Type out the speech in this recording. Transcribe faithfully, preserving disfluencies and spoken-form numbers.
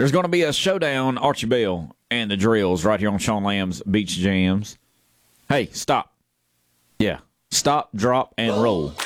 There's going to be a showdown, Archie Bell and the Drills, right here on Sean Lamb's Beach Jams. Hey, stop. Yeah. Stop, drop, and roll.